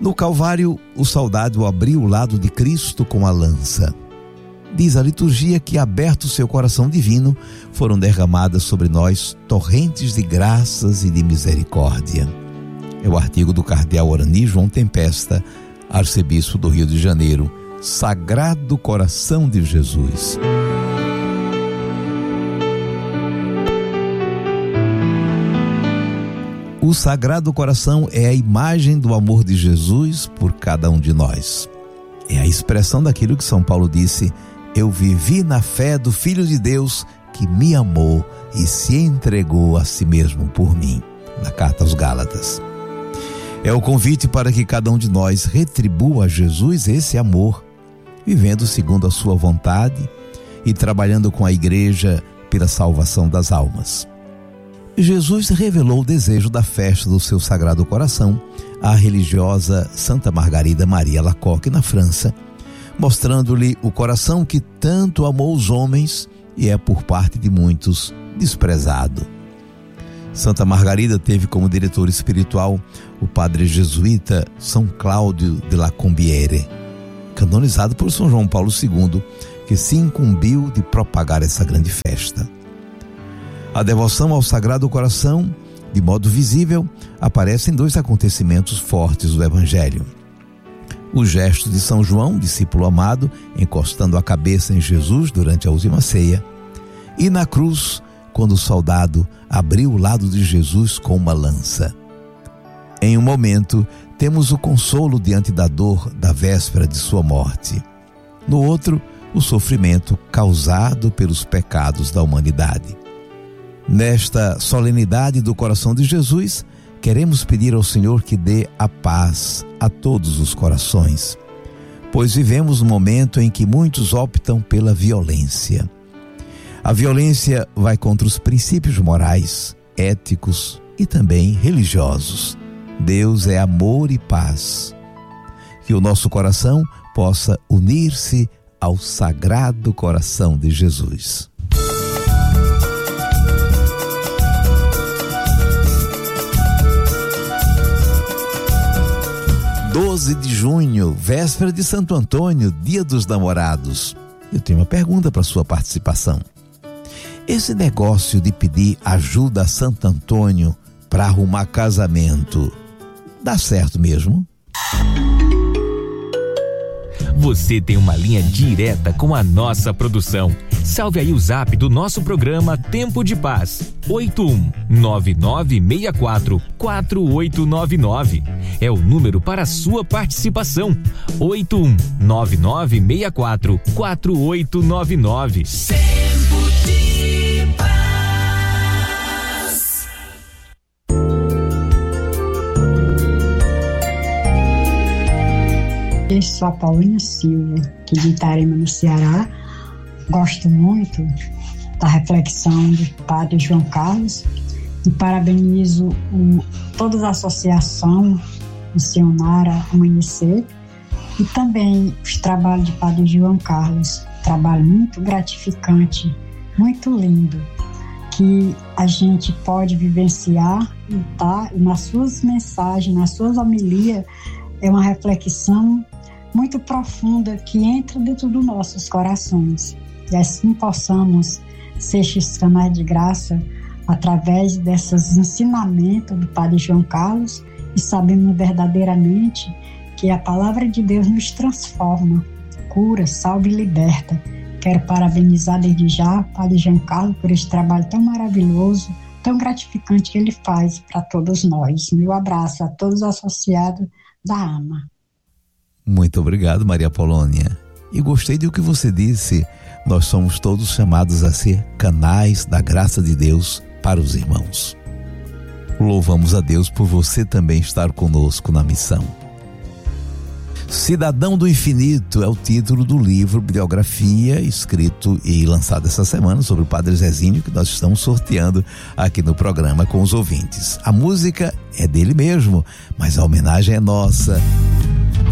No Calvário, o soldado abriu o lado de Cristo com a lança. Diz a liturgia que, aberto o seu coração divino, foram derramadas sobre nós torrentes de graças e de misericórdia. É o artigo do cardeal Orani João Tempesta, arcebispo do Rio de Janeiro. Sagrado Coração de Jesus. O Sagrado Coração é a imagem do amor de Jesus por cada um de nós. É a expressão daquilo que São Paulo disse: eu vivi na fé do Filho de Deus que me amou e se entregou a si mesmo por mim, na carta aos Gálatas. É o convite para que cada um de nós retribua a Jesus esse amor, vivendo segundo a sua vontade e trabalhando com a igreja pela salvação das almas. Jesus revelou o desejo da festa do seu Sagrado Coração à religiosa Santa Margarida Maria Alacoque, na França, mostrando-lhe o coração que tanto amou os homens e é por parte de muitos desprezado. Santa Margarida teve como diretor espiritual o padre jesuíta São Cláudio de la Combiere, canonizado por São João Paulo II, que se incumbiu de propagar essa grande festa. A devoção ao Sagrado Coração, de modo visível, aparece em dois acontecimentos fortes do Evangelho. O gesto de São João, discípulo amado, encostando a cabeça em Jesus durante a última ceia, e na cruz, quando o soldado abriu o lado de Jesus com uma lança. Em um momento, temos o consolo diante da dor da véspera de sua morte. No outro, o sofrimento causado pelos pecados da humanidade. Nesta solenidade do coração de Jesus, queremos pedir ao Senhor que dê a paz a todos os corações, pois vivemos um momento em que muitos optam pela violência. A violência vai contra os princípios morais, éticos e também religiosos. Deus é amor e paz. Que o nosso coração possa unir-se ao Sagrado Coração de Jesus. 12 de junho, véspera de Santo Antônio, dia dos namorados. Eu tenho uma pergunta para sua participação. Esse negócio de pedir ajuda a Santo Antônio para arrumar casamento, dá certo mesmo? Você tem uma linha direta com a nossa produção. Salve aí o zap do nosso programa Tempo de Paz, 8199644899. É o número para a sua participação, 8199644899. Tempo de Paz. Eu sou a Paulinha Silva, aqui de Itarema, no Ceará. Gosto muito da reflexão do Padre João Carlos e parabenizo toda a associação missionária Amanhecer e também os trabalhos de Padre João Carlos. Trabalho muito gratificante, muito lindo, que a gente pode vivenciar e nas suas mensagens, nas suas homilias, é uma reflexão muito profunda que entra dentro dos nossos corações. E assim possamos ser esses canais de graça através desses ensinamentos do Padre João Carlos e sabemos verdadeiramente que a palavra de Deus nos transforma, cura, salva e liberta. Quero parabenizar desde já o Padre João Carlos por esse trabalho tão maravilhoso, tão gratificante que ele faz para todos nós. Meu abraço a todos os associados da AMA. Muito obrigado, Maria Polônia. E gostei do que você disse. Nós somos todos chamados a ser canais da graça de Deus para os irmãos. Louvamos a Deus por você também estar conosco na missão. Cidadão do Infinito é o título do livro biografia escrito e lançado essa semana sobre o Padre Zezinho, que nós estamos sorteando aqui no programa com os ouvintes. A música é dele mesmo, mas a homenagem é nossa.